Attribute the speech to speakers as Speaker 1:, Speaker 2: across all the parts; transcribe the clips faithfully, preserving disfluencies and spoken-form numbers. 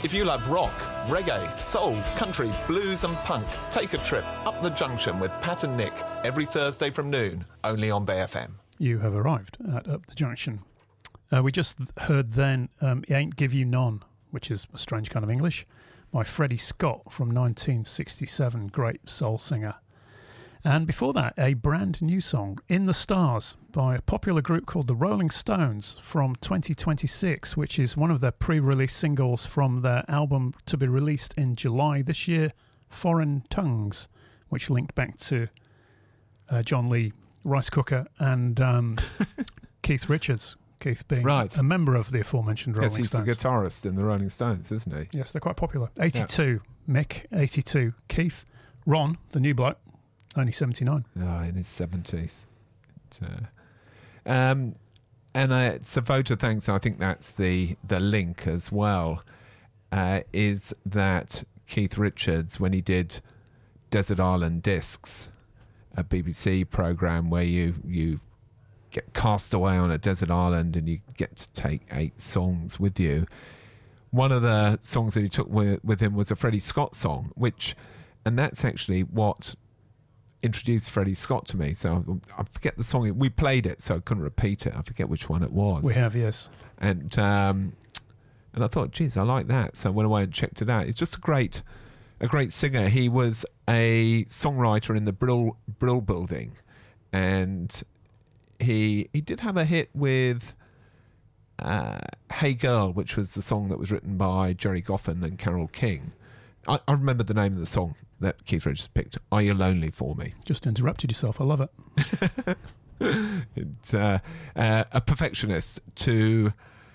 Speaker 1: If you love rock, reggae, soul, country, blues and punk, take a trip up the junction with Pat and Nick every Thursday from noon, only on Bay F M.
Speaker 2: You have arrived at Up the Junction. Uh, we just heard then um, Ain't Give You None, which is a strange kind of English, by Freddie Scott from nineteen sixty-seven, great soul singer. And before that, a brand new song, In the Stars, by a popular group called the Rolling Stones from twenty twenty-six, which is one of their pre-release singles from their album to be released in July this year, Foreign Tongues, which linked back to uh, John Lee, Rice Cooker, and um, Keith Richards. Keith being right. a member of the aforementioned Rolling
Speaker 3: Stones. Yes, he's
Speaker 2: Stones.
Speaker 3: the guitarist in the Rolling Stones, isn't he?
Speaker 2: Yes, they're quite popular. eighty-two, yeah. Mick, eighty-two. Keith. Ron, the new bloke, only seventy-nine.
Speaker 3: Oh, in his seventies. Uh, um, and uh, it's a vote of thanks. I think that's the, the link as well, uh, is that Keith Richards, when he did Desert Island Discs, a B B C programme where you, you get cast away on a desert island and you get to take eight songs with you. One of the songs that he took with, with him was a Freddie Scott song, which, and that's actually what introduced Freddie Scott to me. So I forget the song. We played it, so I couldn't repeat it. I forget which one it was.
Speaker 2: We have, yes.
Speaker 3: And um, and I thought, geez, I like that. So I went away and checked it out. It's just a great, a great singer. He was a songwriter in the Brill Brill Building, and he he did have a hit with uh, "Hey Girl," which was the song that was written by Jerry Goffin and Carole King. I, I remember the name of the song that Keith Richards picked. "Are You Lonely for Me?"
Speaker 2: Just interrupted yourself. I love it.
Speaker 3: It's uh, uh, a perfectionist to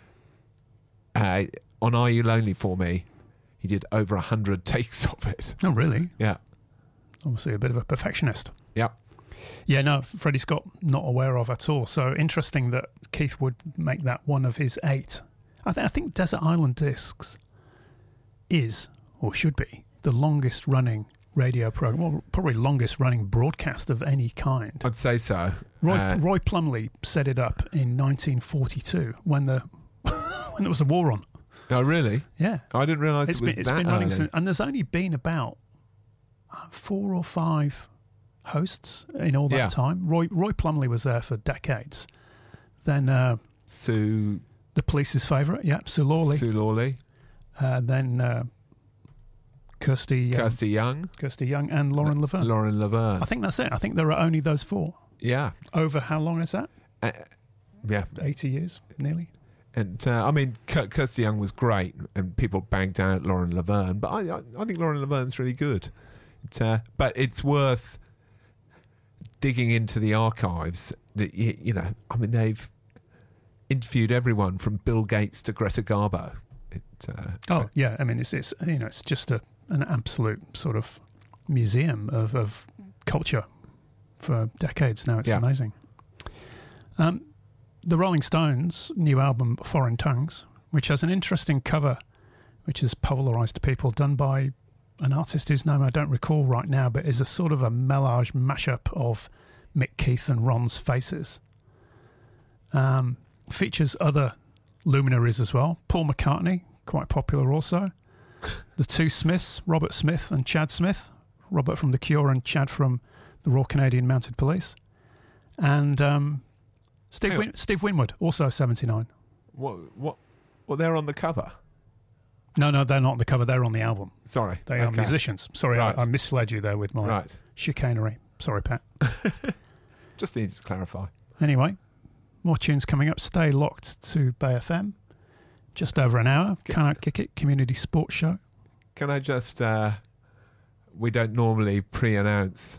Speaker 3: uh, on "Are You Lonely for Me?" He did over a hundred takes of it.
Speaker 2: Oh, really?
Speaker 3: Yeah.
Speaker 2: Obviously, a bit of a perfectionist.
Speaker 3: Yeah.
Speaker 2: Yeah, no, Freddie Scott, not aware of at all. So interesting that Keith would make that one of his eight. I, th- I think Desert Island Discs is, or should be, the longest running radio program, well, probably longest running broadcast of any kind.
Speaker 3: I'd say so.
Speaker 2: Roy,
Speaker 3: uh,
Speaker 2: Roy Plumley set it up in nineteen forty-two when the when there was a war on.
Speaker 3: Oh, really?
Speaker 2: Yeah.
Speaker 3: I didn't realise it was
Speaker 2: been, it's
Speaker 3: that
Speaker 2: been running
Speaker 3: early.
Speaker 2: Since, and there's only been about uh, four or five hosts in all that
Speaker 3: yeah.
Speaker 2: time. Roy Roy Plumley was there for decades. Then uh,
Speaker 3: Sue,
Speaker 2: the Police's favourite, yeah, Sue Lawley.
Speaker 3: Sue Lawley.
Speaker 2: Uh, then uh, Kirsty, um,
Speaker 3: Kirsty Young,
Speaker 2: Kirsty Young, and Lauren
Speaker 3: L-
Speaker 2: Laverne.
Speaker 3: Lauren Laverne.
Speaker 2: I think that's it. I think there are only those four.
Speaker 3: Yeah.
Speaker 2: Over how long is that?
Speaker 3: Uh, yeah,
Speaker 2: eighty years, nearly.
Speaker 3: And uh, I mean, K- Kirsty Young was great, and people banged out Lauren Laverne, but I, I, I think Lauren Laverne's really good. It, uh, but it's worth digging into the archives. That you, you know, I mean, they've interviewed everyone from Bill Gates to Greta Garbo. It, uh,
Speaker 2: oh yeah, I mean, it's it's you know, it's just a an absolute sort of museum of, of culture for decades now. It's
Speaker 3: yeah.
Speaker 2: amazing. Um. The Rolling Stones' new album, Foreign Tongues, which has an interesting cover, which has polarised people, done by an artist whose name I don't recall right now, but is a sort of a melange mashup of Mick, Keith and Ron's faces. Um, features other luminaries as well. Paul McCartney, quite popular also. The two Smiths, Robert Smith and Chad Smith. Robert from The Cure and Chad from the Royal Canadian Mounted Police. And... Um, Steve Win- Steve Winwood, also seventy-nine.
Speaker 3: What? What? Well, they're on the cover.
Speaker 2: No, no, they're not on the cover. They're on the album.
Speaker 3: Sorry,
Speaker 2: they
Speaker 3: okay.
Speaker 2: are musicians. Sorry,
Speaker 3: right.
Speaker 2: I, I misled you there with my
Speaker 3: right.
Speaker 2: chicanery. Sorry, Pat.
Speaker 3: Just needed to clarify.
Speaker 2: Anyway, more tunes coming up. Stay locked to Bay F M. Just over an hour. Can, Can I Kick It? Community Sports Show.
Speaker 3: Can I just? Uh, we don't normally pre-announce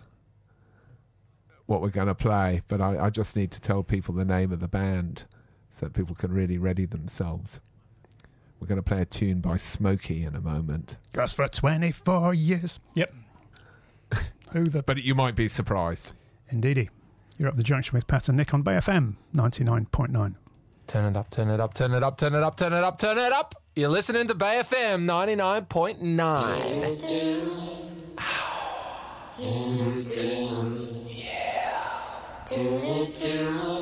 Speaker 3: what we're going to play, but I, I just need to tell people the name of the band so that people can really ready themselves. We're going to play a tune by Smokey in a moment.
Speaker 2: Goes for twenty-four years. Yep. Who the...
Speaker 3: But you might be surprised.
Speaker 2: Indeedy. You're up the junction with Pat and Nick on Bay F M ninety-nine point nine.
Speaker 4: Turn it up, turn it up, turn it up, turn it up, turn it up, turn it up. You're listening to Bay F M ninety-nine point nine. Yeah.